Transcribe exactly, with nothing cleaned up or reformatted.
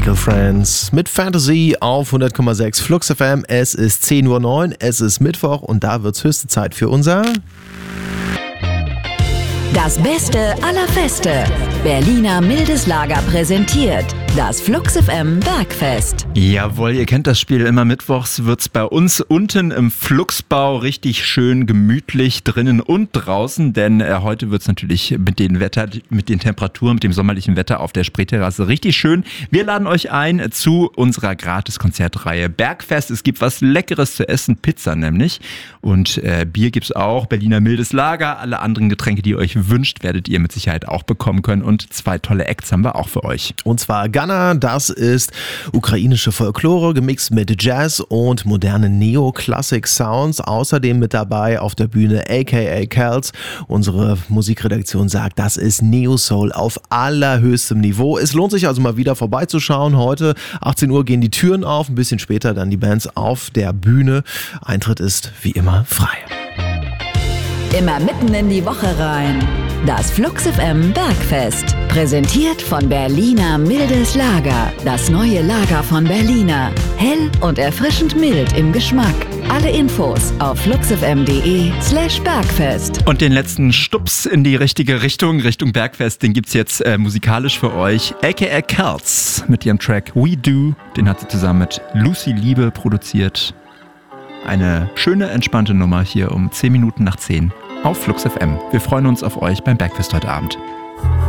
Chemical Friends mit Fantasy auf hundert Komma sechs Flux F M. Es ist zehn Uhr neun, es ist Mittwoch und da wird's höchste Zeit für unser Das Beste aller Feste. Berliner Mildes Lager präsentiert das Flux F M Bergfest. Jawohl, ihr kennt das Spiel. Immer mittwochs wird's bei uns unten im Fluxbau richtig schön gemütlich drinnen und draußen, denn äh, heute wird's natürlich mit den Wetter, mit den Temperaturen, mit dem sommerlichen Wetter auf der Spreeterrasse richtig schön. Wir laden euch ein zu unserer Gratis-Konzertreihe Bergfest. Es gibt was Leckeres zu essen, Pizza nämlich, und äh, Bier gibt's auch, Berliner Mildes Lager. Alle anderen Getränke, die ihr euch wünscht, werdet ihr mit Sicherheit auch bekommen können, und zwei tolle Acts haben wir auch für euch. Und zwar Ghana, das ist ukrainische Folklore gemixt mit Jazz und modernen Neo-Classic-Sounds. Außerdem mit dabei auf der Bühne aka Kels. Unsere Musikredaktion sagt, das ist Neo-Soul auf allerhöchstem Niveau. Es lohnt sich also mal wieder vorbeizuschauen. Heute achtzehn Uhr gehen die Türen auf, ein bisschen später dann die Bands auf der Bühne. Eintritt ist wie immer frei. Immer mitten in die Woche rein. Das Flux F M Bergfest. Präsentiert von Berliner Mildes Lager. Das neue Lager von Berliner. Hell und erfrischend mild im Geschmack. Alle Infos auf fluxfm.de slash Bergfest. Und den letzten Stups in die richtige Richtung, Richtung Bergfest, den gibt's jetzt äh, musikalisch für euch. aka Kels mit ihrem Track We Do. Den hat sie zusammen mit Lucy Liebe produziert. Eine schöne, entspannte Nummer hier um zehn Minuten nach zehn auf Flux F M. Wir freuen uns auf euch beim Bergfest heute Abend.